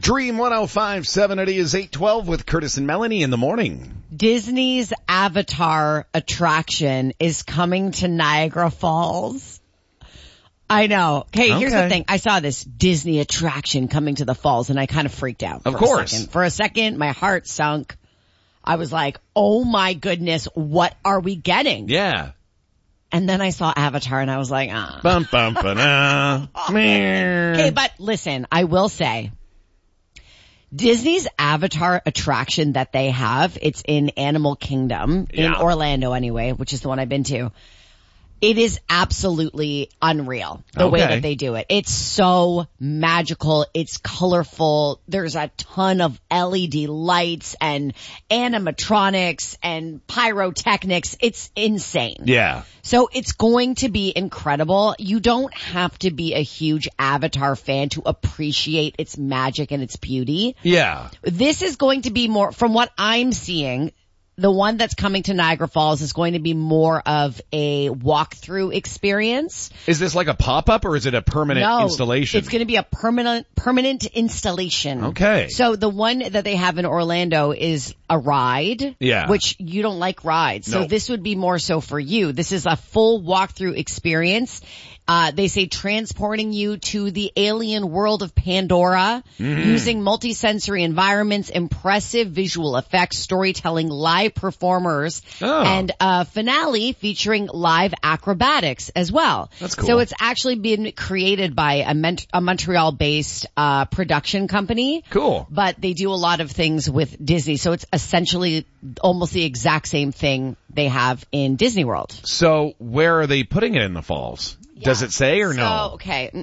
Dream 105.7, it is 8:12 with Curtis and Melanie in the morning. Disney's Avatar attraction is coming to Niagara Falls. I know. Okay, here's the thing. I saw this Disney attraction coming to the falls and I kind of freaked out. Of course. For a second, my heart sunk. I was like, oh my goodness, what are we getting? Yeah. And then I saw Avatar and I was like, ah. Bum, bum, ba-da. Okay, but listen, I will say, Disney's Avatar attraction that they have, it's in Animal Kingdom, in Orlando anyway, which is the one I've been to. It is absolutely unreal, the way that they do it. It's so magical. It's colorful. There's a ton of LED lights and animatronics and pyrotechnics. It's insane. Yeah. So it's going to be incredible. You don't have to be a huge Avatar fan to appreciate its magic and its beauty. Yeah. This is going to be more, from what I'm seeing, the one that's coming to Niagara Falls is going to be more of a walkthrough experience. Is this like a pop-up or is it a permanent installation? It's going to be a permanent installation. Okay. So the one that they have in Orlando is a ride. Yeah. Which you don't like rides. So this would be more so for you. This is a full walkthrough experience. They say transporting you to the alien world of Pandora using multisensory environments, impressive visual effects, storytelling, live performers, and a finale featuring live acrobatics as well. That's cool. So it's actually been created by a Montreal-based production company. Cool. But they do a lot of things with Disney. So it's essentially almost the exact same thing they have in Disney World. So where are they putting it in the falls? Does it say or no? Okay.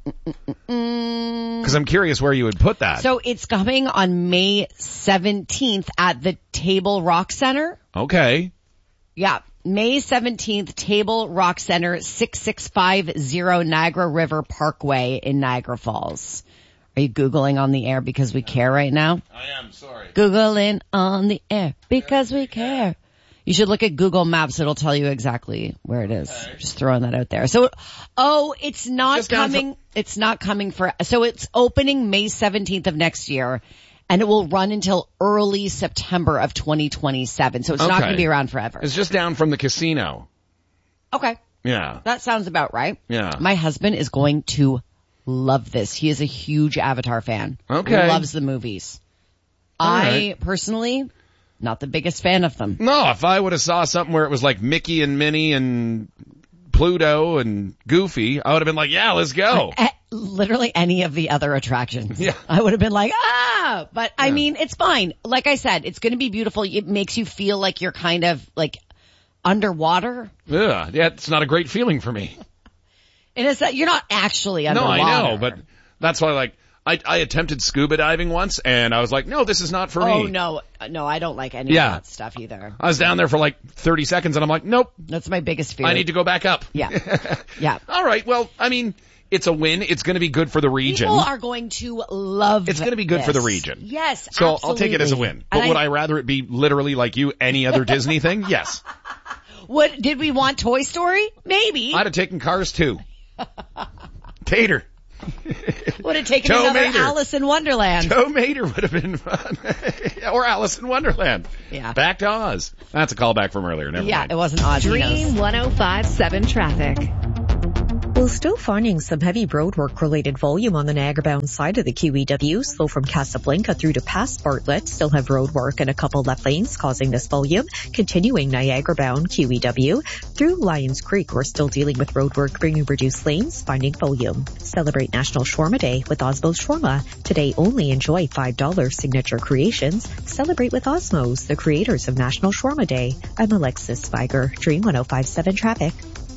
Because I'm curious where you would put that. So it's coming on May 17th at the Table Rock Center. Okay. Yeah. May 17th, Table Rock Center, 6650 Niagara River Parkway in Niagara Falls. Are you Googling on the air because we care right now? I am, sorry. Googling on the air because we care. You should look at Google Maps. It'll tell you exactly where it is. Okay. Just throwing that out there. So, it's not coming. It's not coming so it's opening May 17th of next year and it will run until early September of 2027. So it's not going to be around forever. It's just down from the casino. Okay. Yeah. That sounds about right. Yeah. My husband is going to love this. He is a huge Avatar fan. Okay. He loves the movies. I personally, not the biggest fan of them. No, if I would have saw something where it was like Mickey and Minnie and Pluto and Goofy, I would have been like, yeah, let's go. Literally any of the other attractions. Yeah. I would have been like, but I mean, it's fine. Like I said, it's going to be beautiful. It makes you feel like you're kind of like underwater. Yeah, it's not a great feeling for me. And it's that you're not actually underwater. No, I know, but that's why I attempted scuba diving once, and I was like, no, this is not for me. Oh, no, I don't like any of that stuff either. I was down there for like 30 seconds, and I'm like, nope. That's my biggest fear. I need to go back up. Yeah. Yeah. All right, well, I mean, it's a win. It's going to be good for the region. People are going to love It's going to be good for the region. Yes, so absolutely. I'll take it as a win. But would I rather it be literally like any other Disney thing? Yes. Did we want Toy Story? Maybe. I'd have taken Cars 2. Tater. Would have taken another Mater. Alice in Wonderland. Joe Mater would have been fun. Or Alice in Wonderland. Yeah. Back to Oz. That's a callback from earlier. Never mind. It wasn't Oz. Dream 105.7 traffic. We're still finding some heavy roadwork-related volume on the Niagara-bound side of the QEW. Slow from Casablanca through to past Bartlett. Still have roadwork in a couple left lanes causing this volume. Continuing Niagara-bound QEW. Through Lions Creek, we're still dealing with roadwork bringing reduced lanes, finding volume. Celebrate National Shawarma Day with Osmo's Shawarma. Today only enjoy $5 signature creations. Celebrate with Osmo's, the creators of National Shawarma Day. I'm Alexis Spiger, Dream 105.7 Traffic.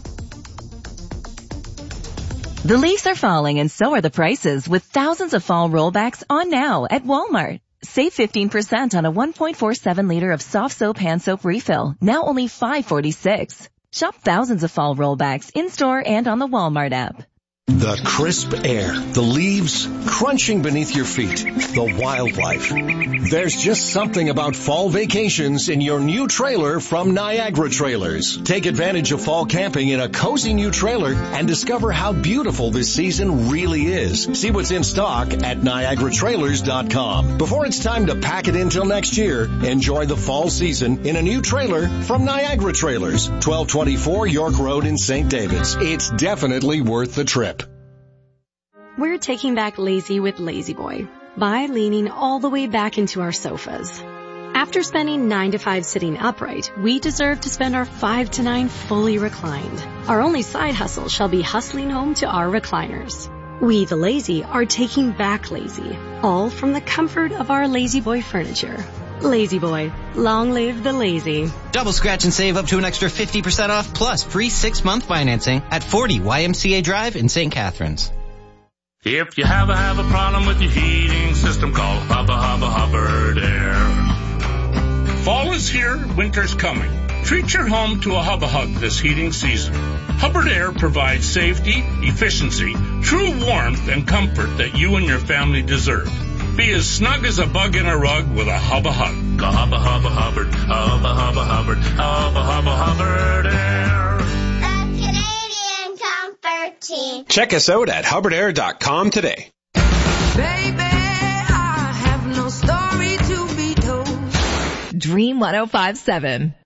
The leaves are falling and so are the prices with thousands of fall rollbacks on now at Walmart. Save 15% on a 1.47 liter of soft soap hand soap refill, now only $5.46. Shop thousands of fall rollbacks in-store and on the Walmart app. The crisp air, the leaves crunching beneath your feet, the wildlife. There's just something about fall vacations in your new trailer from Niagara Trailers. Take advantage of fall camping in a cozy new trailer and discover how beautiful this season really is. See what's in stock at NiagaraTrailers.com. Before it's time to pack it in till next year, enjoy the fall season in a new trailer from Niagara Trailers, 1224 York Road in St. David's. It's definitely worth the trip. We're taking back lazy with La-Z-Boy by leaning all the way back into our sofas. After spending 9 to 5 sitting upright, we deserve to spend our 5 to 9 fully reclined. Our only side hustle shall be hustling home to our recliners. We, the lazy, are taking back lazy, all from the comfort of our La-Z-Boy furniture. La-Z-Boy, long live the lazy. Double scratch and save up to an extra 50% off plus free 6-month financing at 40 YMCA Drive in St. Catharines. If you have a problem with your heating system, call Hubbard Air. Fall is here, winter's coming. Treat your home to a Hub this heating season. Hubbard Air provides safety, efficiency, true warmth, and comfort that you and your family deserve. Be as snug as a bug in a rug with a Hubbard. Go Hubbard, Hubbard Air. Check us out at HubbardAir.com today. Baby, I have no story to be told. Dream 105.7.